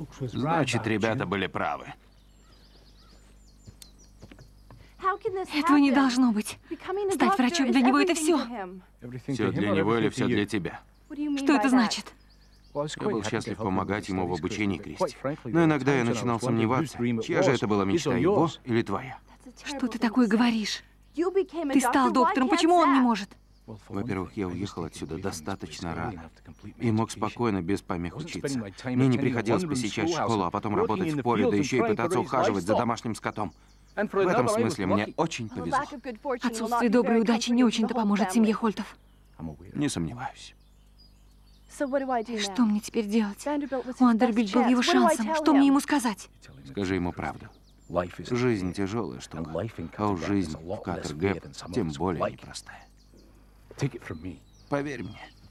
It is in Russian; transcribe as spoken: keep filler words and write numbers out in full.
Значит, ребята были правы. Этого не должно быть. Стать врачом для него — это все. Все для него или все для тебя? Что это значит? Я был счастлив помогать ему в обучении, Кристи. Но иногда я начинал сомневаться, чья же это была мечта, его или твоя? Что ты такое говоришь? Ты стал доктором, почему он не может? Во-первых, я уехал отсюда достаточно рано и мог спокойно, без помех учиться. Мне не приходилось посещать школу, а потом работать в поле, да еще и пытаться ухаживать за домашним скотом. В этом смысле мне очень повезло. Отсутствие доброй удачи не очень-то поможет семье Хольтов. Не сомневаюсь. Что мне теперь делать? Уандербильт был его шансом. Что мне ему сказать? Скажи ему правду. Жизнь тяжелая штука, а уж жизнь в Каттер-Гэп тем более непростая. Поверь мне.